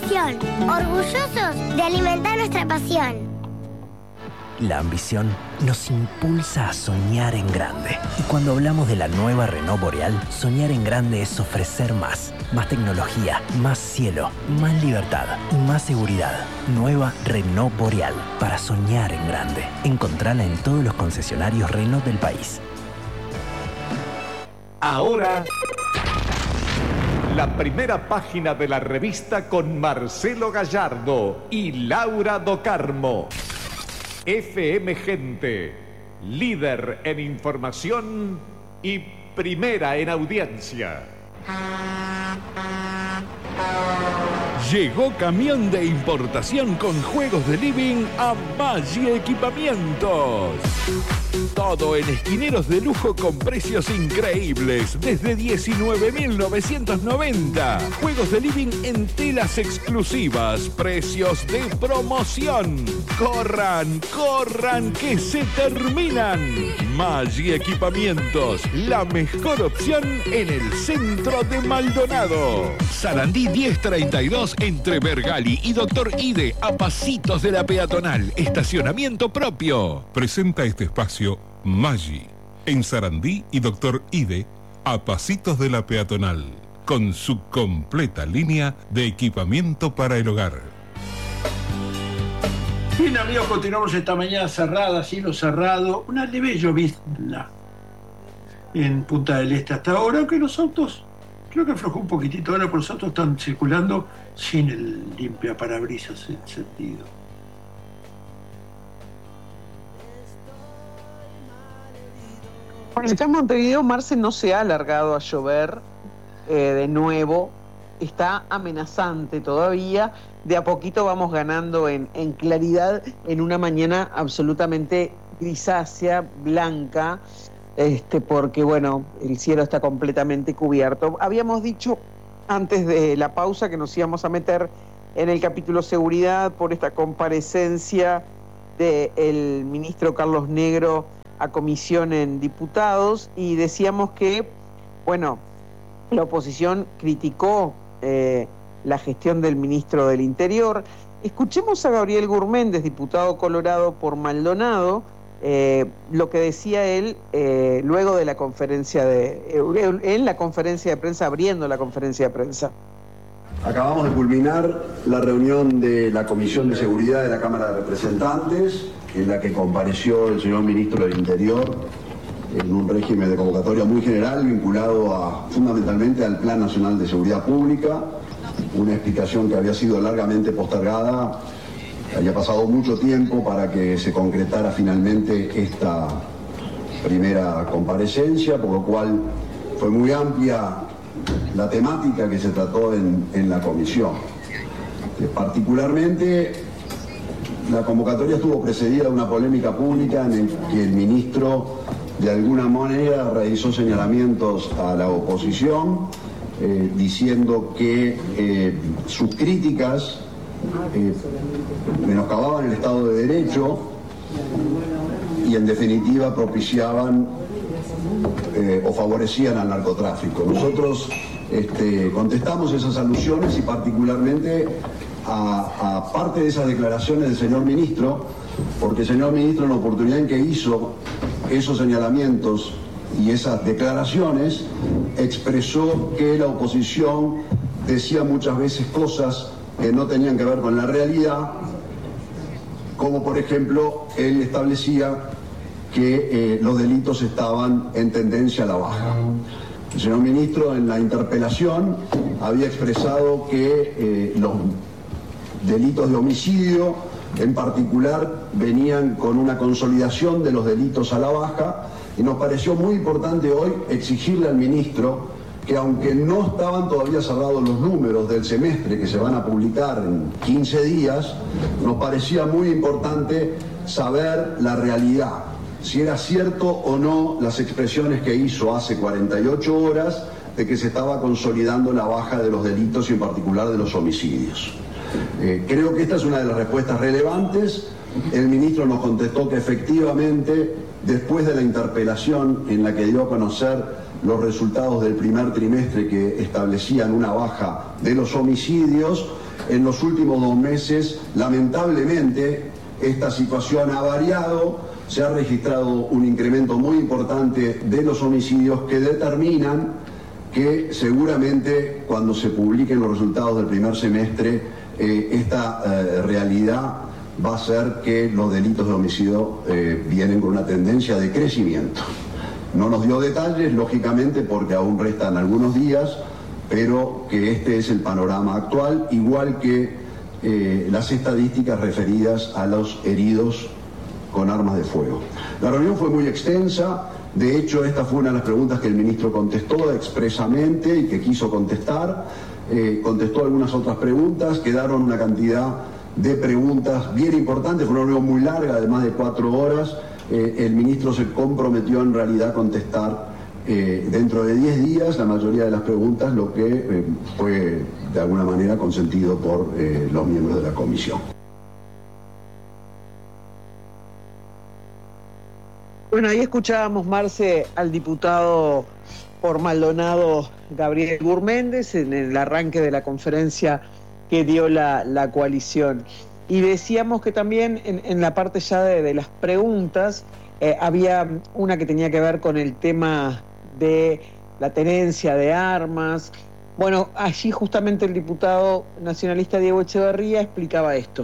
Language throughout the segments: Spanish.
Alimentación. Orgullosos de alimentar nuestra pasión. La ambición nos impulsa a soñar en grande. Y cuando hablamos de la nueva Renault Boreal, soñar en grande es ofrecer más. Más tecnología, más cielo, más libertad y más seguridad. Nueva Renault Boreal, para soñar en grande. Encontrala en todos los concesionarios Renault del país. Ahora, la primera página de la revista con Marcelo Gallardo y Laura Do Carmo. FM Gente, líder en información y primera en audiencia. Llegó camión de importación con juegos de living a Maggi Equipamientos. Todo en esquineros de lujo con precios increíbles, desde 19.990. Juegos de living en telas exclusivas, precios de promoción. ¡Corran, corran, que se terminan! Maggi Equipamientos, la mejor opción en el centro de Maldonado. Sarandí 1032 entre Bergali y Doctor Ide, a pasitos de la peatonal. Estacionamiento propio. Presenta este espacio Maggi, en Sarandí y Doctor Ide, a pasitos de la peatonal, con su completa línea de equipamiento para el hogar. Bien, amigos, continuamos esta mañana cerrada, cielo cerrado, una leve llovizna en Punta del Este hasta ahora, aunque los autos, creo que aflojó un poquitito ahora, porque los autos están circulando sin el limpiaparabrisas encendido. Bueno, acá en Montevideo, Marce, no se ha alargado a llover de nuevo. Está amenazante todavía. De a poquito vamos ganando en claridad en una mañana absolutamente grisácea, blanca, porque, bueno, el cielo está completamente cubierto. Habíamos dicho antes de la pausa que nos íbamos a meter en el capítulo seguridad por esta comparecencia del ministro Carlos Negro a comisión en diputados, y decíamos que, bueno, la oposición criticó la gestión del ministro del Interior. Escuchemos a Gabriel Gurméndez, diputado colorado por Maldonado, lo que decía él luego de la conferencia en la conferencia de prensa, abriendo la conferencia de prensa. Acabamos de culminar la reunión de la Comisión de Seguridad de la Cámara de Representantes, en la que compareció el señor ministro del Interior en un régimen de convocatoria muy general vinculado fundamentalmente al Plan Nacional de Seguridad Pública, una explicación que había sido largamente postergada. Había pasado mucho tiempo para que se concretara finalmente esta primera comparecencia, por lo cual fue muy amplia la temática que se trató en la comisión. Particularmente, la convocatoria estuvo precedida de una polémica pública en el que el ministro de alguna manera realizó señalamientos a la oposición, diciendo que sus críticas menoscababan el Estado de Derecho y en definitiva propiciaban o favorecían al narcotráfico. Nosotros contestamos esas alusiones y particularmente a parte de esas declaraciones del señor ministro, porque el señor ministro, en la oportunidad en que hizo esos señalamientos y esas declaraciones, expresó que la oposición decía muchas veces cosas que no tenían que ver con la realidad, como por ejemplo, él establecía que los delitos estaban en tendencia a la baja. El señor ministro, en la interpelación, había expresado que los delitos de homicidio en particular venían con una consolidación de los delitos a la baja, y nos pareció muy importante hoy exigirle al ministro que, aunque no estaban todavía cerrados los números del semestre que se van a publicar en 15 días, nos parecía muy importante saber la realidad, si era cierto o no las expresiones que hizo hace 48 horas de que se estaba consolidando la baja de los delitos y en particular de los homicidios. Creo que esta es una de las respuestas relevantes. El ministro nos contestó que efectivamente, después de la interpelación en la que dio a conocer los resultados del primer trimestre que establecían una baja de los homicidios, En los últimos 2 meses, lamentablemente, esta situación ha variado, se ha registrado un incremento muy importante de los homicidios que determinan que seguramente cuando se publiquen los resultados del primer semestre, esta realidad va a ser que los delitos de homicidio vienen con una tendencia de crecimiento. No nos dio detalles, lógicamente, porque aún restan algunos días, pero que este es el panorama actual, igual que las estadísticas referidas a los heridos con armas de fuego. La reunión fue muy extensa, de hecho esta fue una de las preguntas que el ministro contestó expresamente y que quiso contestar, contestó algunas otras preguntas, quedaron una cantidad de preguntas bien importantes, fue una reunión muy larga, de más de 4 horas, el ministro se comprometió en realidad a contestar dentro de 10 días la mayoría de las preguntas, lo que fue de alguna manera consentido por los miembros de la comisión. Bueno, ahí escuchábamos, Marce, al diputado por Maldonado, Gabriel Gurméndez, en el arranque de la conferencia que dio la coalición. Y decíamos que también en la parte ya de las preguntas, había una que tenía que ver con el tema de la tenencia de armas. Bueno, allí justamente el diputado nacionalista Diego Echeverría explicaba esto.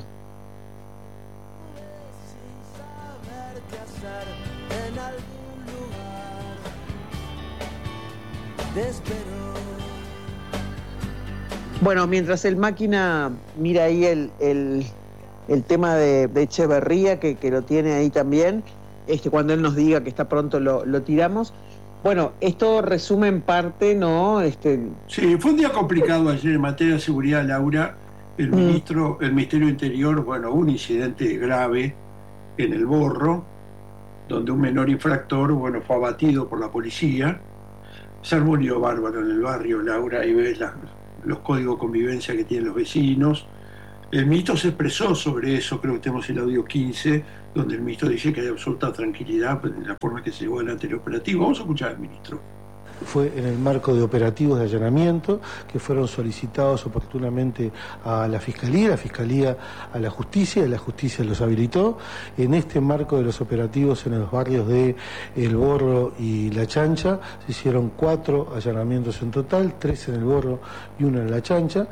Bueno, mientras el máquina mira ahí el tema de Echeverría, que lo tiene ahí también, cuando él nos diga que está pronto lo tiramos. Bueno, esto resume en parte, ¿no? Sí, fue un día complicado ayer en materia de seguridad, Laura. El Ministerio de Interior, bueno, un incidente grave en El Borro, donde un menor infractor, bueno, fue abatido por la policía. Se armó un lío bárbaro en el barrio, Laura, y ves los códigos de convivencia que tienen los vecinos. El ministro se expresó sobre eso, creo que tenemos el audio 15, donde el ministro dice que hay absoluta tranquilidad en la forma que se llevó adelante el operativo. Vamos a escuchar al ministro. Fue en el marco de operativos de allanamiento que fueron solicitados oportunamente a la Fiscalía a la Justicia, y la Justicia los habilitó. En este marco de los operativos en los barrios de El Borro y La Chancha se hicieron 4 allanamientos en total, 3 en El Borro y 1 en La Chancha,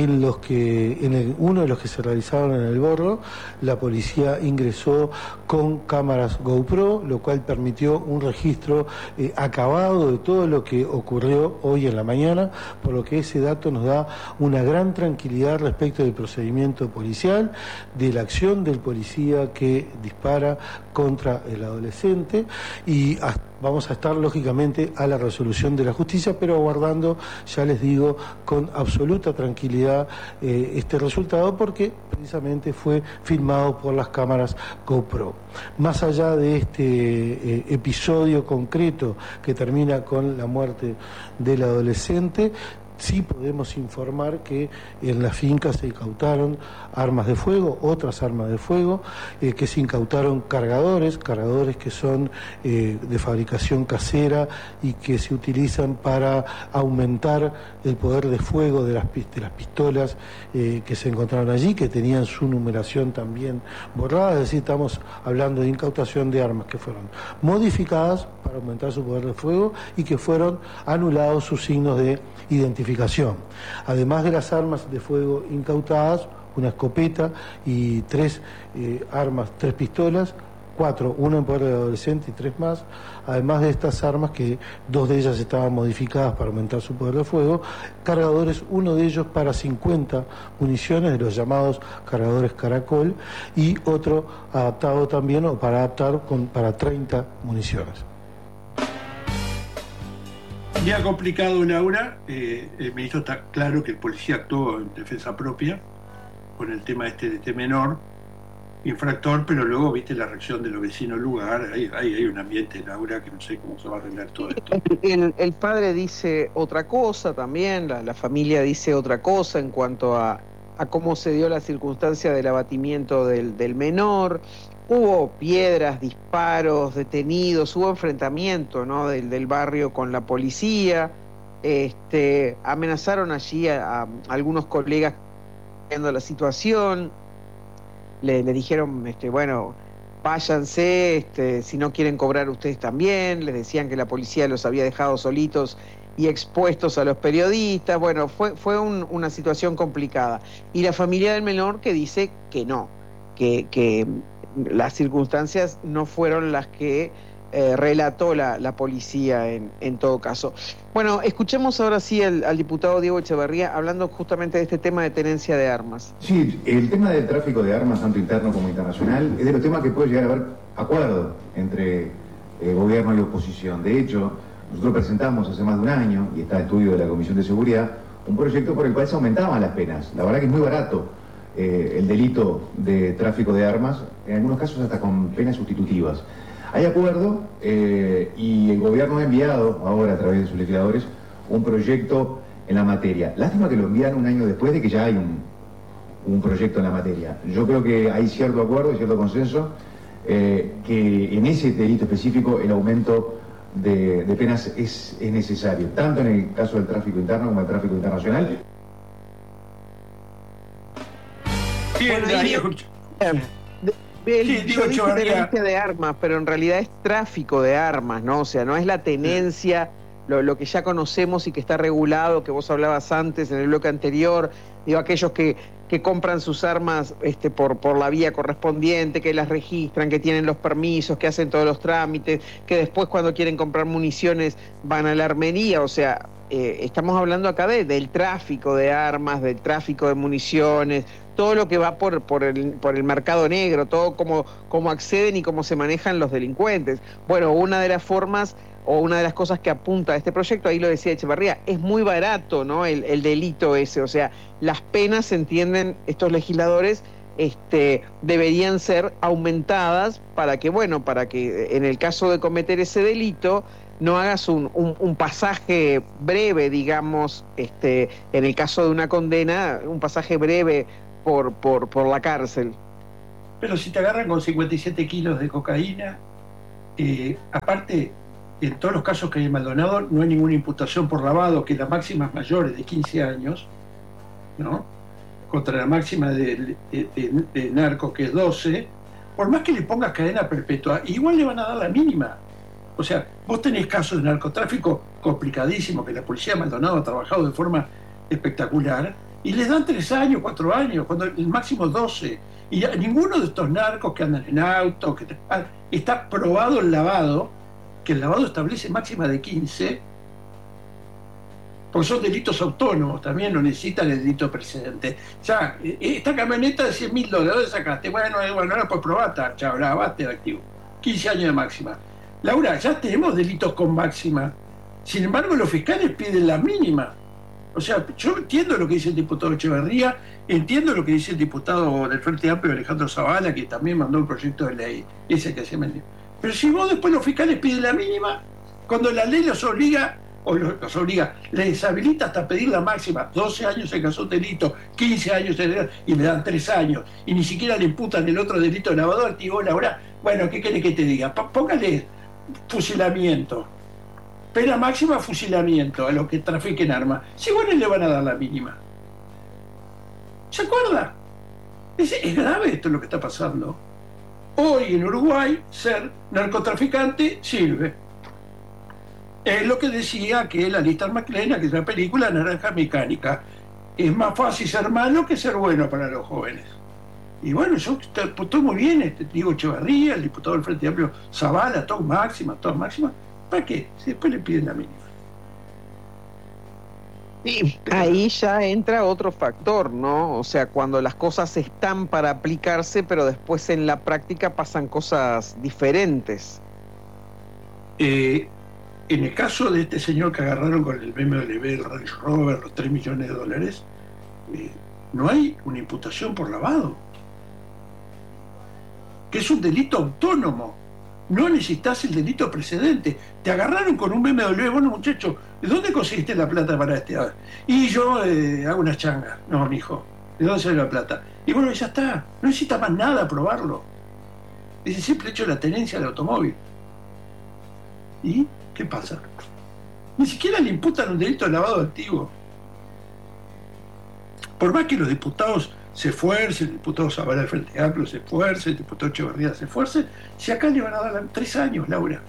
uno de los que se realizaron en El Borro, la policía ingresó con cámaras GoPro, lo cual permitió un registro acabado de todo lo que ocurrió hoy en la mañana, por lo que ese dato nos da una gran tranquilidad respecto del procedimiento policial, de la acción del policía que dispara contra el adolescente, y vamos a estar lógicamente a la resolución de la justicia, pero aguardando, ya les digo, con absoluta tranquilidad este resultado, porque precisamente fue filmado por las cámaras GoPro. Más allá de este episodio concreto que termina con la muerte del adolescente, sí podemos informar que en la finca se incautaron armas de fuego, otras armas de fuego, que se incautaron cargadores que son de fabricación casera y que se utilizan para aumentar el poder de fuego de las pistolas que se encontraron allí, que tenían su numeración también borrada. Es decir, estamos hablando de incautación de armas que fueron modificadas para aumentar su poder de fuego y que fueron anulados sus signos de identificación. Además de las armas de fuego incautadas, una escopeta y 3 pistolas, 4, una en poder del adolescente y 3 más, además de estas armas, que 2 de ellas estaban modificadas para aumentar su poder de fuego, cargadores, uno de ellos para 50 municiones, de los llamados cargadores Caracol, y otro adaptado también, o para adaptar para 30 municiones. Día complicado, Laura. El ministro está claro que el policía actuó en defensa propia con el tema de este menor infractor, pero luego viste la reacción de los vecinos del lugar. Hay un ambiente, Laura, que no sé cómo se va a arreglar todo esto. El padre dice otra cosa también, la familia dice otra cosa en cuanto a cómo se dio la circunstancia del abatimiento del menor. Hubo piedras, disparos, detenidos, hubo enfrentamiento, ¿no?, del barrio con la policía. Amenazaron allí a algunos colegas viendo la situación, le dijeron, bueno, váyanse, si no quieren cobrar ustedes también, les decían que la policía los había dejado solitos y expuestos a los periodistas. Bueno, fue una situación complicada. Y la familia del menor que dice que no, que las circunstancias no fueron las que relató la policía en todo caso. Bueno, escuchemos ahora sí al diputado Diego Echeverría hablando justamente de este tema de tenencia de armas. Sí, el tema del tráfico de armas, tanto interno como internacional, es de los temas que puede llegar a haber acuerdo entre gobierno y oposición. De hecho, nosotros presentamos hace más de un año, y está a estudio de la Comisión de Seguridad, un proyecto por el cual se aumentaban las penas. La verdad que es muy barato el delito de tráfico de armas, en algunos casos hasta con penas sustitutivas. Hay acuerdo y el gobierno ha enviado ahora a través de sus legisladores un proyecto en la materia. Lástima que lo envían un año después de que ya hay un proyecto en la materia. Yo creo que hay cierto acuerdo y cierto consenso que en ese delito específico el aumento de penas es necesario, tanto en el caso del tráfico interno como el tráfico internacional. Bien, yo dije tenencia de armas, pero en realidad es tráfico de armas, ¿no? O sea, no es la tenencia, lo que ya conocemos y que está regulado, que vos hablabas antes en el bloque anterior, digo, aquellos que compran sus armas por la vía correspondiente, que las registran, que tienen los permisos, que hacen todos los trámites, que después cuando quieren comprar municiones van a la armería. O sea, estamos hablando acá del tráfico de armas, del tráfico de municiones, todo lo que va por el mercado negro, todo cómo acceden y cómo se manejan los delincuentes. Bueno, una de las formas o una de las cosas que apunta a este proyecto, ahí lo decía Echeverría, es muy barato, ¿no? El delito ese, o sea, las penas, entienden estos legisladores, deberían ser aumentadas para que en el caso de cometer ese delito no hagas un pasaje breve, digamos, en el caso de una condena, un pasaje breve por la cárcel. Pero si te agarran con 57 kilos de cocaína, aparte, en todos los casos que hay en Maldonado no hay ninguna imputación por lavado, que la máxima es mayor de 15 años, ¿no? Contra la máxima de narco, que es 12, por más que le pongas cadena perpetua, igual le van a dar la mínima. O sea, vos tenés casos de narcotráfico complicadísimos, que la policía de Maldonado ha trabajado de forma espectacular, y les dan 3 años, 4 años, cuando el máximo es 12. Y a ninguno de estos narcos que andan en auto, está probado el lavado, que el lavado establece máxima de 15, porque son delitos autónomos, también no necesitan el delito precedente. Ya, esta camioneta de $100.000, ¿dónde sacaste? Bueno, ahora por probar, chao, la bate de activo. 15 años de máxima. Laura, ya tenemos delitos con máxima. Sin embargo, los fiscales piden la mínima. O sea, yo entiendo lo que dice el diputado Echeverría, entiendo lo que dice el diputado del Frente Amplio, Alejandro Zavala, que también mandó un proyecto de ley, ese que se vendió. Pero si vos después los fiscales piden la mínima, cuando la ley los obliga, les habilita hasta pedir la máxima, 12 años en caso de delito, 15 años y le dan 3 años, y ni siquiera le imputan el otro delito de lavado de activos, Laura, bueno, ¿qué querés que te diga? Póngale fusilamiento, pena máxima fusilamiento a los que trafiquen armas, si bueno le van a dar la mínima. ¿Se acuerda? Es grave esto lo que está pasando. Hoy en Uruguay ser narcotraficante sirve. Es lo que decía que la Alistair McLean, que es la película Naranja Mecánica. Es más fácil ser malo que ser bueno para los jóvenes. Y bueno, yo estoy muy bien, Diego Echeverría, el diputado del Frente Amplio Zavala, todas máximas. ¿Para qué? Si después le piden la mínima. Sí, ahí ya entra otro factor, ¿no? O sea, cuando las cosas están para aplicarse, pero después en la práctica pasan cosas diferentes. En el caso de este señor que agarraron con el BMW, el Range Rover, los $3 millones, no hay una imputación por lavado, que es un delito autónomo. No necesitas el delito precedente. Te agarraron con un BMW, bueno, muchacho, ¿de dónde conseguiste la plata para este? Y yo hago una changa. No, mijo, ¿de dónde sale la plata? Y bueno, ya está, no necesita más nada probarlo. Es el simple hecho de la tenencia del automóvil. ¿Y qué pasa? Ni siquiera le imputan un delito de lavado de activos. Por más que los diputados se esfuercen, el diputado Zavala del Frente Amplio se esfuerce, el diputado Echeverría se esfuerce, si acá le van a dar 3 años, Laura.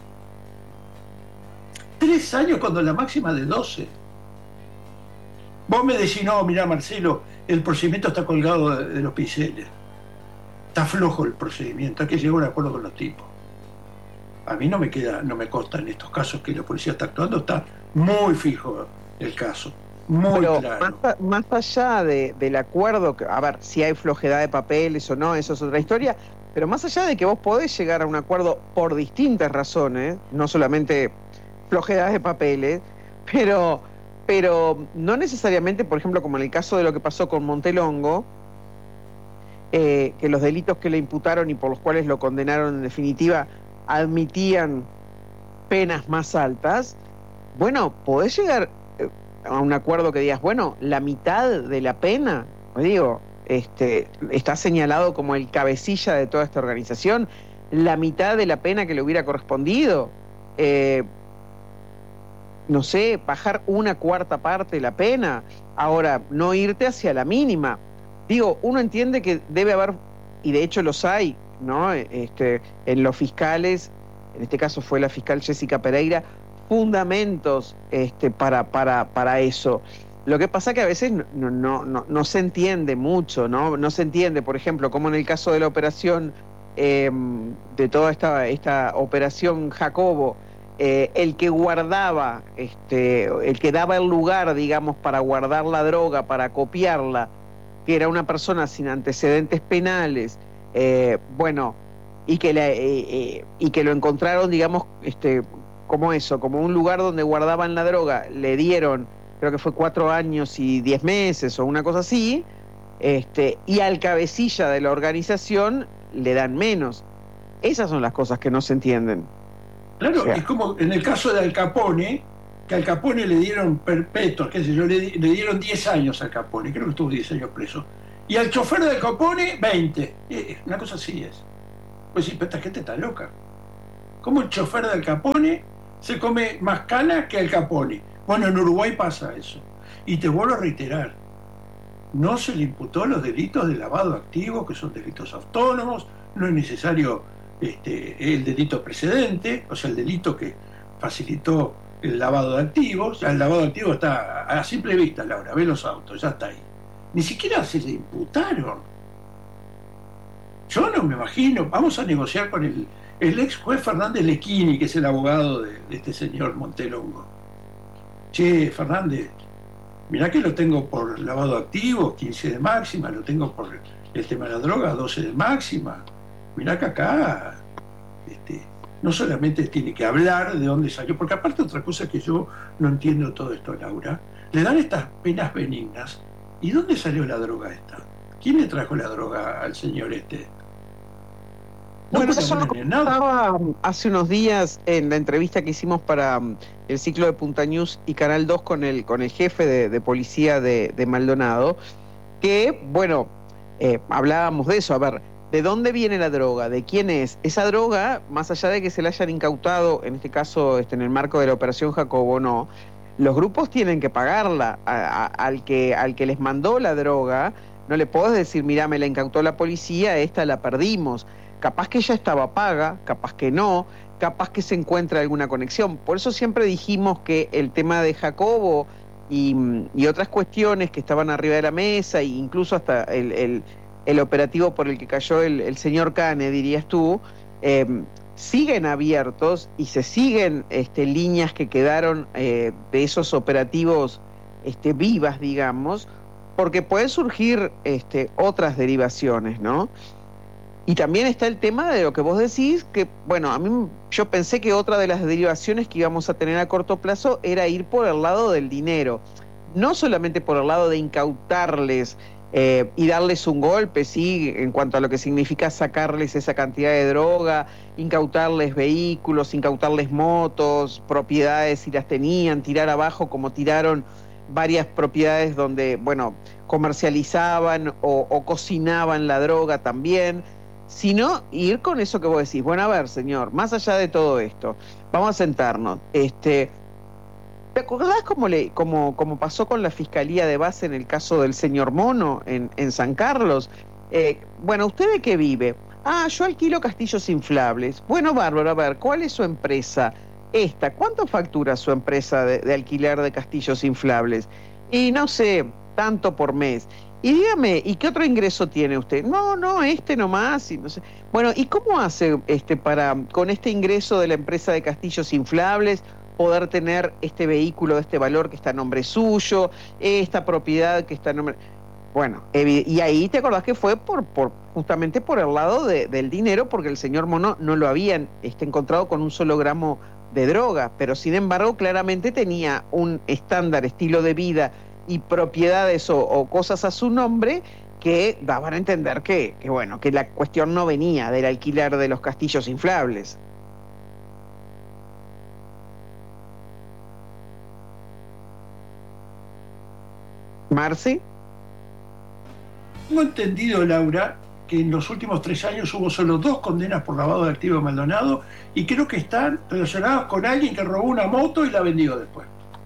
3 años cuando la máxima de 12. Vos me decís, no, mirá Marcelo, el procedimiento está colgado de los pinceles. Está flojo el procedimiento, hay que llegar a un acuerdo con los tipos. A mí no me consta en estos casos que la policía está actuando, está muy fijo el caso, muy claro. Más allá del acuerdo, a ver, si hay flojedad de papeles o no, eso es otra historia, pero más allá de que vos podés llegar a un acuerdo por distintas razones, no solamente flojedad de papeles, pero no necesariamente, por ejemplo, como en el caso de lo que pasó con Montelongo, que los delitos que le imputaron y por los cuales lo condenaron en definitiva admitían penas más altas. Bueno, podés llegar a un acuerdo que digas, bueno, la mitad de la pena, digo, está señalado como el cabecilla de toda esta organización, la mitad de la pena que le hubiera correspondido, no sé, bajar 1/4 parte de la pena, ahora no irte hacia la mínima. Digo, uno entiende que debe haber, y de hecho los hay, ¿no? En los fiscales, en este caso fue la fiscal Jessica Pereira, fundamentos para eso. Lo que pasa que a veces no se entiende mucho, ¿no? No se entiende, por ejemplo, como en el caso de la operación, de toda esta operación Jacobo, el que guardaba, el que daba el lugar, digamos, para guardar la droga, para copiarla, que era una persona sin antecedentes penales, y que lo encontraron, digamos, como eso, como un lugar donde guardaban la droga, le dieron, creo que fue 4 años y 10 meses o una cosa así, y al cabecilla de la organización le dan menos. Esas son las cosas que no se entienden. Claro, es como en el caso de Al Capone, que Al Capone le dieron perpetuos, qué sé yo, le dieron 10 años a Al Capone, creo que estuvo 10 años preso. Y al chofer de Al Capone, 20. Una cosa así es. Pues sí, pero esta gente está loca. ¿Cómo el chofer de Al Capone se come más cana que Al Capone? Bueno, en Uruguay pasa eso. Y te vuelvo a reiterar, no se le imputó los delitos de lavado de activos, que son delitos autónomos, no es necesario el delito precedente, o sea, el delito que facilitó el lavado de activos. El lavado de activos está a simple vista, Laura, ve los autos, ya está ahí. Ni siquiera se le imputaron. Yo no me imagino, vamos a negociar con el ex juez Fernández Lequini, que es el abogado de este señor Montelongo. Che, Fernández, mirá que lo tengo por lavado de activos, 15 de máxima, lo tengo por el tema de la droga, 12 de máxima. Mirá que acá no solamente tiene que hablar de dónde salió, porque aparte otra cosa que yo no entiendo todo esto, Laura, le dan estas penas benignas, ¿y dónde salió la droga esta? ¿Quién le trajo la droga al señor Bueno, eso lo comentaba hace unos días en la entrevista que hicimos para el ciclo de Punta News y Canal 2 con el jefe de policía de Maldonado, que, bueno, hablábamos de eso, a ver, ¿de dónde viene la droga? ¿De quién es? Esa droga, más allá de que se la hayan incautado, en este caso en el marco de la Operación Jacobo, no, los grupos tienen que pagarla al que les mandó la droga. No le podés decir, mirá, me la incautó la policía, esta la perdimos. Capaz que ya estaba paga, capaz que no, capaz que se encuentra alguna conexión. Por eso siempre dijimos que el tema de Jacobo y otras cuestiones que estaban arriba de la mesa, e incluso hasta el operativo por el que cayó el señor Cane, dirías tú, siguen abiertos y se siguen líneas que quedaron de esos operativos vivas, digamos, porque pueden surgir otras derivaciones, ¿no? Y también está el tema de lo que vos decís, que, bueno, yo pensé que otra de las derivaciones que íbamos a tener a corto plazo era ir por el lado del dinero, no solamente por el lado de incautarles y darles un golpe, sí, en cuanto a lo que significa sacarles esa cantidad de droga, incautarles vehículos, incautarles motos, propiedades si las tenían, tirar abajo como tiraron varias propiedades donde, bueno, comercializaban o cocinaban la droga también, sino ir con eso que vos decís. Bueno, a ver, señor, más allá de todo esto, vamos a sentarnos. ¿Te acordás cómo pasó con la Fiscalía de Base en el caso del señor Mono en San Carlos? Bueno, ¿usted de qué vive? Yo alquilo castillos inflables. Bueno, bárbaro, a ver, ¿cuál es su empresa? ¿Cuánto factura su empresa de alquiler de castillos inflables? Y no sé, tanto por mes. Y dígame, ¿y qué otro ingreso tiene usted? No, nomás, y no sé. Bueno, ¿y cómo hace para, con este ingreso de la empresa de castillos inflables, poder tener este vehículo de este valor que está a nombre suyo, esta propiedad que está a nombre... Bueno, y ahí te acordás que fue justamente por el lado del dinero, porque el señor Mono no lo habían encontrado con un solo gramo de droga, pero sin embargo claramente tenía un estándar, estilo de vida y propiedades o cosas a su nombre que daban a entender que la cuestión no venía del alquiler de los castillos inflables. ¿Marci? Tengo entendido, Laura, que en los últimos 3 años hubo solo 2 condenas por lavado de activos Maldonado y creo que están relacionadas con alguien que robó una moto y la vendió después.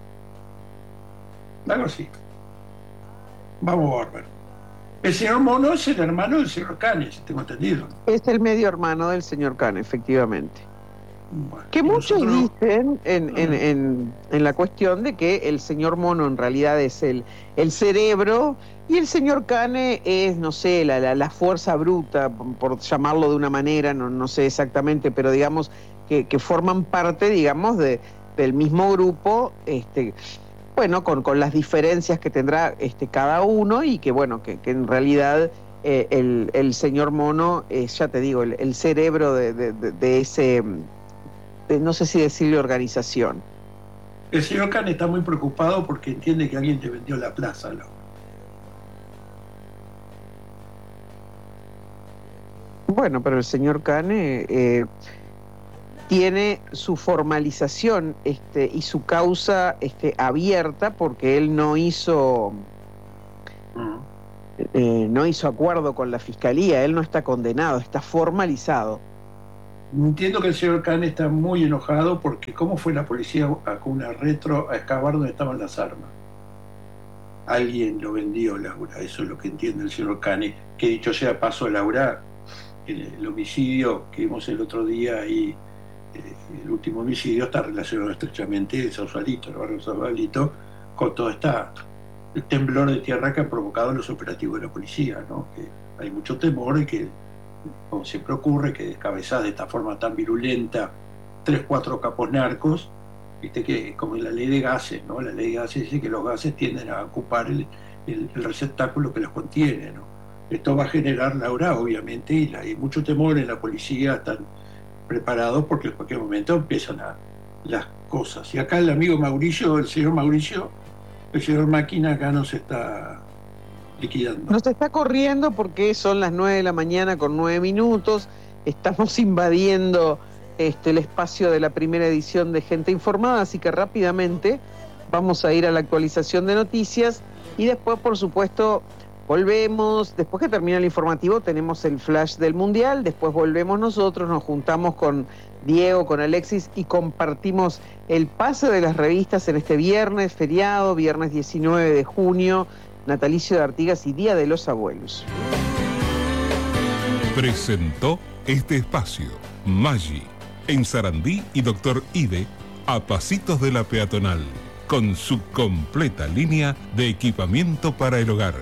Algo así. Vamos a ver. El señor Mono es el hermano del señor Cane, si tengo entendido. Es el medio hermano del señor Cane, efectivamente. Bueno, que muchos dicen en la cuestión de que el señor Mono en realidad es el cerebro y el señor Cane es, no sé, la fuerza bruta, por llamarlo de una manera, no sé exactamente, pero digamos que forman parte, digamos, del mismo grupo, bueno, con las diferencias que tendrá cada uno y que en realidad el señor Mono es, ya te digo, el cerebro de ese... no sé si decirle organización. El señor Cane está muy preocupado porque entiende que alguien te vendió la plaza, ¿no? Bueno, pero el señor Cane tiene su formalización y su causa abierta porque él no hizo acuerdo con la fiscalía, él no está condenado, está formalizado. Entiendo que el señor Cane está muy enojado porque ¿cómo fue la policía con una retro a excavar donde estaban las armas? Alguien lo vendió, Laura, eso es lo que entiende el señor Cane, que dicho sea paso, Laura, el homicidio que vimos el otro día y el último homicidio está relacionado estrechamente el Sausalito, el barrio Sausalito, con todo el temblor de tierra que han provocado los operativos de la policía, ¿no? Que hay mucho temor de que, como siempre ocurre, que descabezadas de esta forma tan virulenta 3-4 capos narcos, viste que como en la ley de gases, ¿no? La ley de gases dice que los gases tienden a ocupar el receptáculo que los contiene, ¿no? Esto va a generar, Laura, obviamente, y hay mucho temor en la policía, están preparados porque en cualquier momento empiezan las cosas. Y acá el amigo Mauricio, el señor Mauricio, el señor Máquina acá nos está liquidando. Nos está corriendo porque son las 9 de la mañana con 9 minutos, estamos invadiendo el espacio de la primera edición de Gente Informada, así que rápidamente vamos a ir a la actualización de noticias y después, por supuesto, volvemos. Después que termina el informativo tenemos el flash del Mundial, después volvemos nosotros, nos juntamos con Diego, con Alexis y compartimos el pase de las revistas en este viernes, feriado, viernes 19 de junio, natalicio de Artigas y Día de los Abuelos. Presentó este espacio Maggi, en Sarandí y Doctor Ide, a pasitos de la peatonal, con su completa línea de equipamiento para el hogar.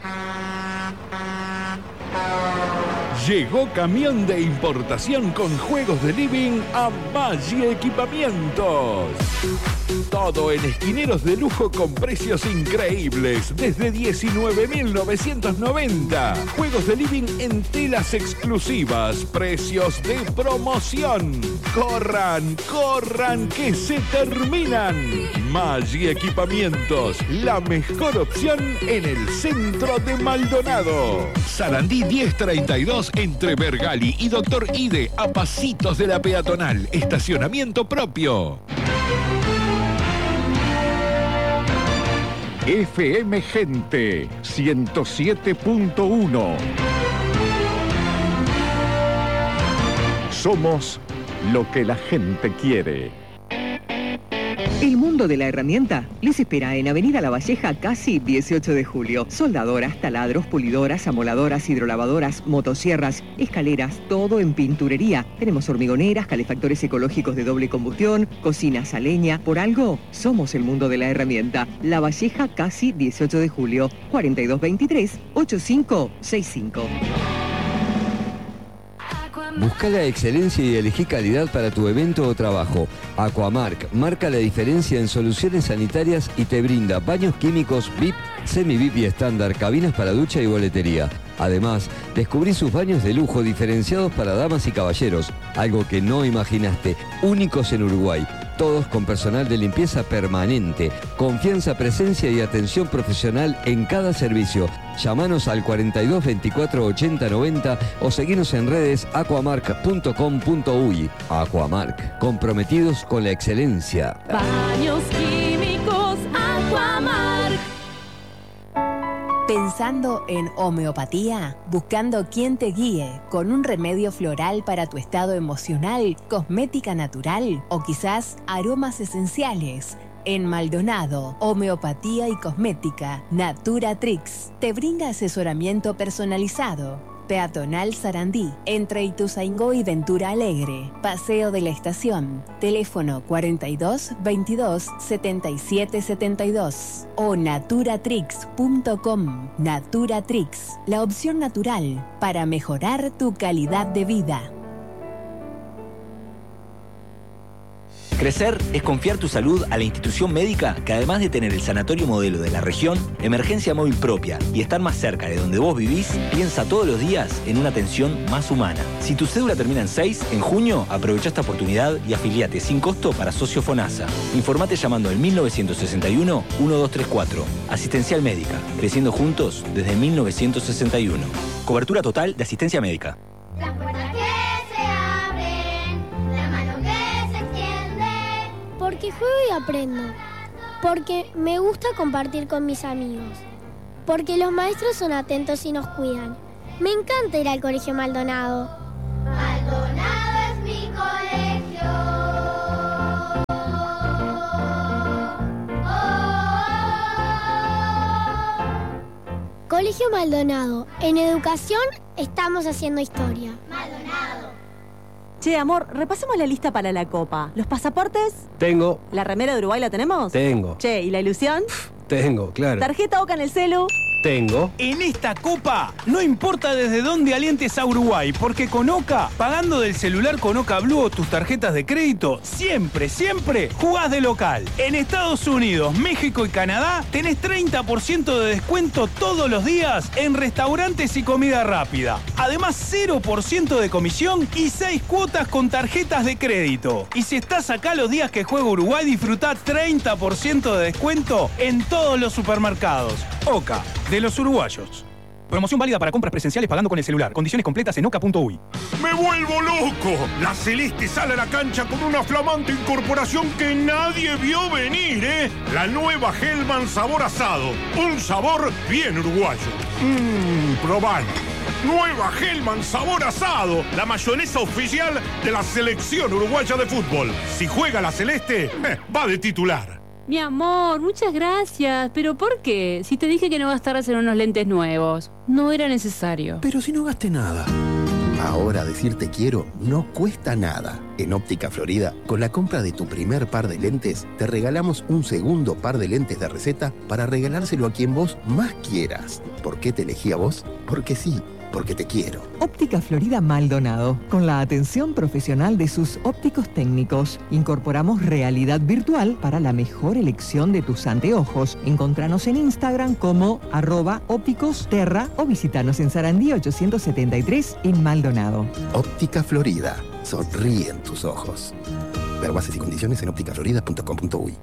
Llegó camión de importación con juegos de living a Maggi Equipamientos. Todo en esquineros de lujo con precios increíbles, desde 19.990. Juegos de living en telas exclusivas, precios de promoción. ¡Corran, corran, que se terminan! Maggi Equipamientos, la mejor opción en el centro de Maldonado. Sarandí 1032 entre Bergali y Doctor Ide, a pasitos de la peatonal. Estacionamiento propio. FM Gente 107.1. Somos lo que la gente quiere. El mundo de la herramienta les espera en Avenida La Valleja, casi 18 de julio. Soldadoras, taladros, pulidoras, amoladoras, hidrolavadoras, motosierras, escaleras, todo en pinturería. Tenemos hormigoneras, calefactores ecológicos de doble combustión, cocinas a leña. Por algo, somos el mundo de la herramienta. La Valleja, casi 18 de julio. 4223-8565. Busca la excelencia y elegí calidad para tu evento o trabajo. Aquamark marca la diferencia en soluciones sanitarias y te brinda baños químicos VIP, semi-VIP y estándar, cabinas para ducha y boletería. Además, descubrí sus baños de lujo diferenciados para damas y caballeros, algo que no imaginaste, únicos en Uruguay. Todos con personal de limpieza permanente, confianza, presencia y atención profesional en cada servicio. Llámanos al 42 24 80 90 o seguinos en redes aquamark.com.uy. Aquamark, comprometidos con la excelencia. Baños químicos Aquamark. ¿Pensando en homeopatía? ¿Buscando quien te guíe con un remedio floral para tu estado emocional, cosmética natural o quizás aromas esenciales? En Maldonado, Homeopatía y Cosmética, Naturatrix te brinda asesoramiento personalizado. Peatonal Sarandí, entre Ituzaingó y Ventura Alegre. Paseo de la Estación. Teléfono 42 22 77 72 o naturatrix.com. Naturatrix, la opción natural para mejorar tu calidad de vida. Crecer es confiar tu salud a la institución médica que, además de tener el sanatorio modelo de la región, emergencia móvil propia y estar más cerca de donde vos vivís, piensa todos los días en una atención más humana. Si tu cédula termina en 6, en junio aprovecha esta oportunidad y afiliate sin costo para socio FONASA. Informate llamando al 1961-1234. Asistencial médica, creciendo juntos desde 1961. Cobertura total de asistencia médica. Las puertas que se abren, la mano que se extiende. Porque juego y aprendo. Porque me gusta compartir con mis amigos. Porque los maestros son atentos y nos cuidan. Me encanta ir al Colegio Maldonado. Maldonado es mi colegio. Colegio Maldonado. En educación estamos haciendo historia. Maldonado. Che, amor, repasemos la lista para la Copa. ¿Los pasaportes? Tengo. ¿La remera de Uruguay la tenemos? Tengo. Che, ¿y la ilusión? Tengo, claro. ¿Tarjeta OCA en el celu? Tengo. En esta Copa, no importa desde dónde alientes a Uruguay, porque con OCA, pagando del celular con OCA Blue o tus tarjetas de crédito, siempre, siempre jugás de local. En Estados Unidos, México y Canadá, tenés 30% de descuento todos los días en restaurantes y comida rápida. Además, 0% de comisión y 6 cuotas con tarjetas de crédito. Y si estás acá los días que juega Uruguay, disfrutá 30% de descuento en todos los supermercados. OCA, de los uruguayos. Promoción válida para compras presenciales pagando con el celular. Condiciones completas en oca.uy. ¡Me vuelvo loco! La Celeste sale a la cancha con una flamante incorporación que nadie vio venir, ¿eh? La nueva Hellman sabor asado. Un sabor bien uruguayo. Probalo. Nueva Hellman sabor asado. La mayonesa oficial de la selección uruguaya de fútbol. Si juega la Celeste, va de titular. Mi amor, muchas gracias. ¿Pero por qué? Si te dije que no gastaras en unos lentes nuevos. No era necesario. Pero si no gasté nada. Ahora decir te quiero no cuesta nada. En Óptica Florida, con la compra de tu primer par de lentes, te regalamos un segundo par de lentes de receta para regalárselo a quien vos más quieras. ¿Por qué te elegí a vos? Porque sí. Porque te quiero. Óptica Florida Maldonado. Con la atención profesional de sus ópticos técnicos, incorporamos realidad virtual para la mejor elección de tus anteojos. Encontranos en Instagram como @ópticosterra o visitanos en Sarandí 873 en Maldonado. Óptica Florida. Sonríen tus ojos. Ver bases y condiciones en ópticaflorida.com.uy.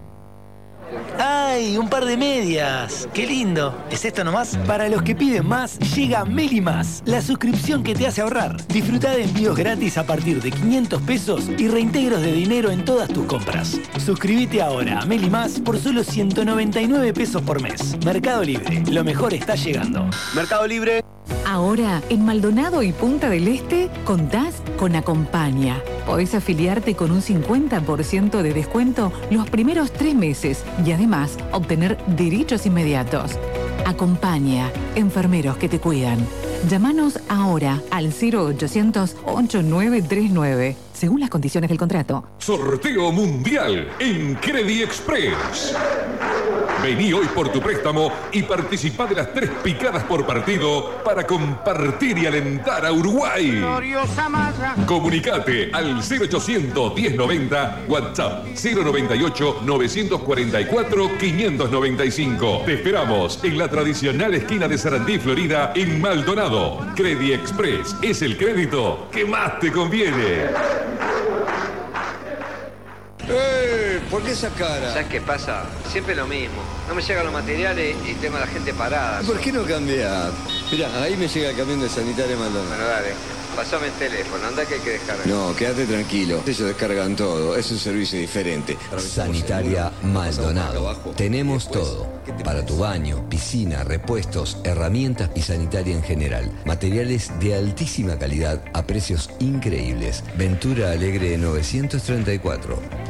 ¡Ay, un par de medias! ¡Qué lindo! ¿Es esto nomás? Para los que piden más, llega Meli Más, la suscripción que te hace ahorrar. Disfruta de envíos gratis a partir de 500 pesos y reintegros de dinero en todas tus compras. Suscríbete ahora a Meli Más por solo 199 pesos por mes. Mercado Libre, lo mejor está llegando. Mercado Libre. Ahora, en Maldonado y Punta del Este, contás con Acompaña. Podés afiliarte con un 50% de descuento los primeros 3 meses y además obtener derechos inmediatos. Acompaña, enfermeros que te cuidan. Llámanos ahora al 0800-8939, según las condiciones del contrato. Sorteo mundial en Credit Express. Vení hoy por tu préstamo y participá de las 3 picadas por partido para compartir y alentar a Uruguay. Comunicate al 0800 1090, WhatsApp 098 944 595. Te esperamos en la tradicional esquina de Sarandí, Florida, en Maldonado. Credit Express es el crédito que más te conviene. ¿Por qué esa cara? ¿Sabes qué pasa? Siempre lo mismo. No me llegan los materiales y tengo a la gente parada. ¿Por qué no cambiar? Mirá, ahí me llega el camión de Sanitaria Maldonado. Bueno, dale. Pasame el teléfono. Anda que hay que descargar. No, quédate tranquilo. Ellos descargan todo. Es un servicio diferente. Sanitaria Maldonado. Tenemos todo. Para tu baño, piscina, repuestos, herramientas y sanitaria en general. Materiales de altísima calidad a precios increíbles. Ventura Alegre 934.